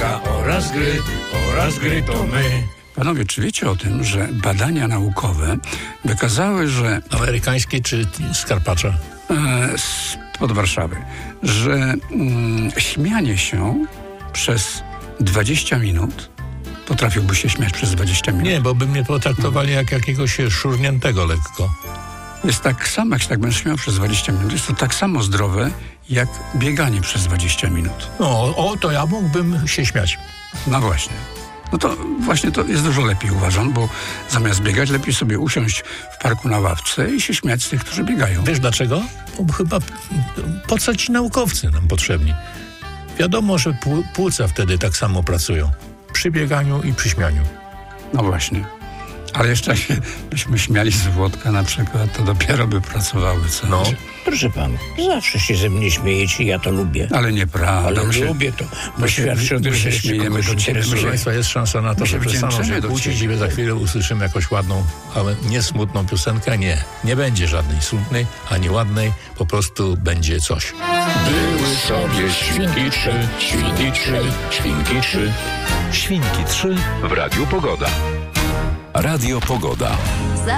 muzyka oraz gry to my. Panowie, czy wiecie o tym, że badania naukowe wykazały, że... Amerykańskie czy z Karpacza? Spod Warszawy, że śmianie się przez 20 minut, potrafiłby się śmiać przez 20 minut? Nie, bo by mnie potraktowali jak jakiegoś szurniętego lekko. Jest tak samo, jak się tak będę śmiał przez 20 minut, jest to tak samo zdrowe, jak bieganie przez 20 minut. No, to ja mógłbym się śmiać. No właśnie. No to właśnie to jest dużo lepiej, uważam, bo zamiast biegać, lepiej sobie usiąść w parku na ławce i się śmiać z tych, którzy biegają. Wiesz dlaczego? Bo chyba po co ci naukowcy nam potrzebni? Wiadomo, że płuca wtedy tak samo pracują. Przy bieganiu i przy śmianiu. No właśnie. Ale jeszcze jak się byśmy śmiali z Włodka na przykład, to dopiero by pracowały. Co? No. Proszę pana, zawsze się ze mnie śmiejecie, ja to lubię. Ale nieprawda. Ale lubię to, bo świadczy o tym, że się śmiejemy do ciebie. Proszę Państwa, jest szansa na to, że przestaną się kłócić i za chwilę usłyszymy jakąś ładną, ale nie smutną piosenkę. Nie będzie żadnej smutnej, ani ładnej, po prostu będzie coś. Były sobie świnki trzy, świnki trzy, świnki trzy. Świnki 3 w Radiu Pogoda. Radio Pogoda.